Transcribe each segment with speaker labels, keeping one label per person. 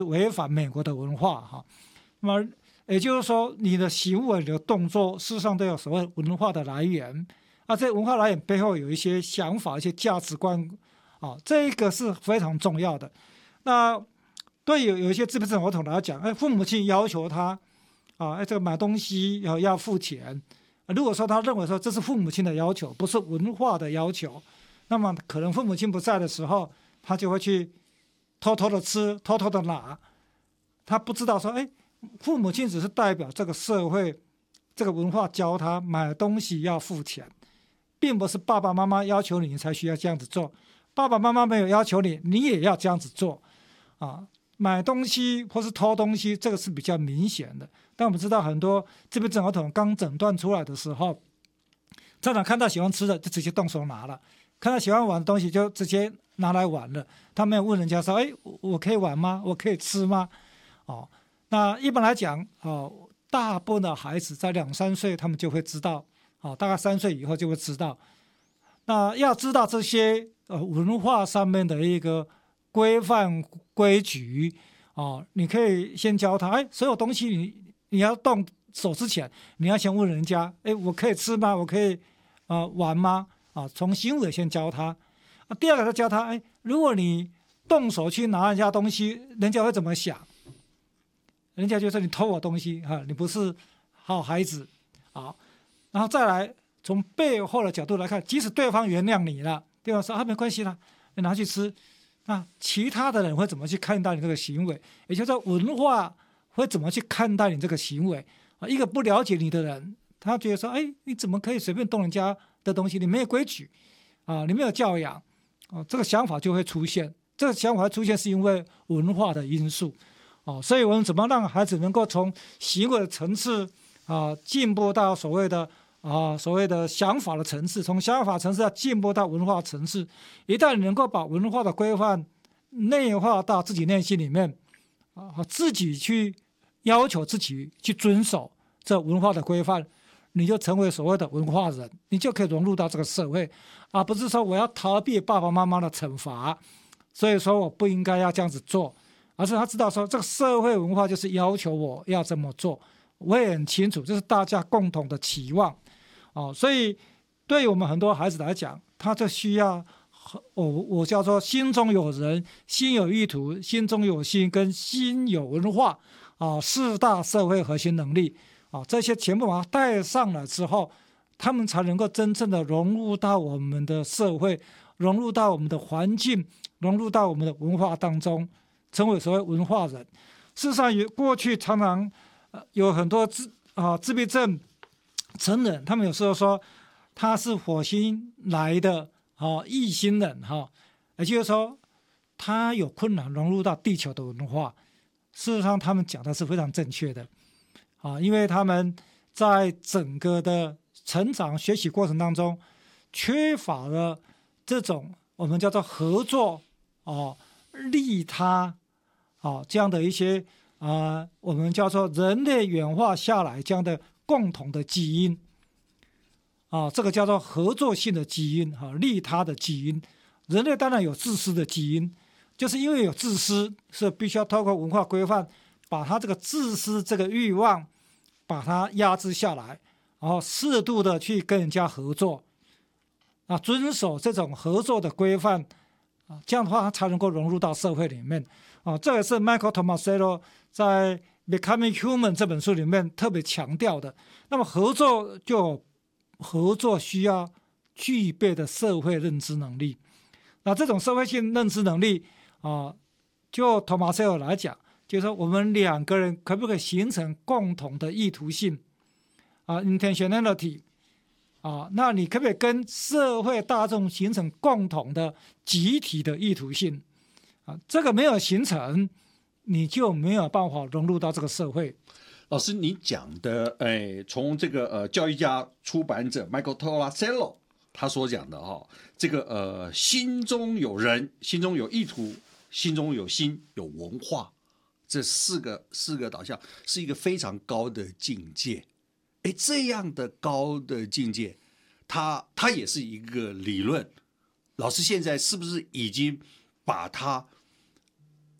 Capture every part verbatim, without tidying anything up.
Speaker 1: 违反美国的文化哈。那么也就是说，你的行为、你的动作，事实上都有所谓文化的来源。啊，这文化来源背后有一些想法、一些价值观啊，这个是非常重要的。那对有有一些自闭症儿童来讲，哎，父母亲要求他啊，哎，这个买东西要要付钱。如果说他认为说这是父母亲的要求，不是文化的要求，那么可能父母亲不在的时候，他就会去偷偷的吃，偷偷的拿。他不知道说，哎，父母亲只是代表这个社会、这个文化教他买东西要付钱，并不是爸爸妈妈要求你才需要这样子做。爸爸妈妈没有要求你，你也要这样子做啊。买东西或是偷东西，这个是比较明显的。但我们知道很多自闭症儿童刚诊断出来的时候，家长看到喜欢吃的就直接动手拿了，看到喜欢玩的东西就直接拿来玩了。他没有问人家说：“哎，我可以玩吗？我可以吃吗？”哦，那一般来讲，哦，大部分的孩子在两三岁他们就会知道，哦，大概三岁以后就会知道。那要知道这些呃文化上面的一个规范规矩哦，你可以先教他，哎，所有东西你你要动手之前，你要先问人家，哎，我可以吃吗？我可以呃玩吗？啊，从行为先教他。啊，第二个再教他，哎，如果你动手去拿人家东西，人家会怎么想？人家就说你偷我东西哈，你不是好孩子啊。然后再来从背后的角度来看，即使对方原谅你了，对方说啊没关系啦，你拿去吃。那其他的人会怎么去看待你这个行为？也就是说，文化会怎么去看待你这个行为啊？一个不了解你的人，他觉得说，哎，你怎么可以随便动人家的东西？你没有规矩啊，你没有教养啊，这个想法就会出现。这个想法会出现是因为文化的因素啊，所以我们怎么让孩子能够从行为的层次啊进步到所谓的啊，所谓的想法的层次，从想法层次要进步到文化层次。一旦能够把文化的规范内化到自己内心里面，啊，自己去要求自己去遵守这文化的规范，你就成为所谓的文化人，你就可以融入到这个社会，而不是说我要逃避爸爸妈妈的惩罚，所以说我不应该要这样子做，而是他知道说这个社会文化就是要求我要这么做，我也很清楚这是大家共同的期望。哦，所以对于我们很多孩子来讲，他就需要我我叫做心中有人，心有意图，心中有心跟心有文化啊，四大社会核心能力啊，这些全部把它带上了之后，他们才能够真正的融入到我们的社会，融入到我们的环境，融入到我们的文化当中，成为所谓文化人。事实上，过去常常有很多自啊自闭症成人，他们有时候说他是火星来的啊异星人哈，也就是说他有困难融入到地球的文化。事实上，他们讲的是非常正确的啊，因为他们在整个的成长学习过程当中，缺乏了这种我们叫做合作啊、利他啊这样的一些啊，我们叫做人类演化下来这样的共同的基因啊，这个叫做合作性的基因哈、啊，利他的基因。人类当然有自私的基因，就是因为有自私，所以必须要透过文化规范，把他这个自私这个欲望，把它压制下来，然后适度的去跟人家合作，啊，遵守这种合作的规范，啊，这样的话他才能够融入到社会里面。啊，这也是 Michael Tomasello 在《Becoming Human》这本书里面特别强调的。那么合作就合作需要具备的社会认知能力。那这种社会性认知能力啊，就 Tomasello 来讲，就是说我们两个人可不可以形成共同的意图性啊 intentionality 啊？那你可不可以跟社会大众形成共同的集体的意图性啊？这个没有形成，你就没有办法融入到这个社会。
Speaker 2: 老师，你讲的，哎，从这个呃教育家出版者 Michael Tomasello 他所讲的哈、哦，这个呃心中有人，心中有意图，心中有心，有文化，这四个四个导向是一个非常高的境界。哎，这样的高的境界，它它也是一个理论。老师现在是不是已经把它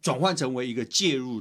Speaker 2: 转换成为一个介入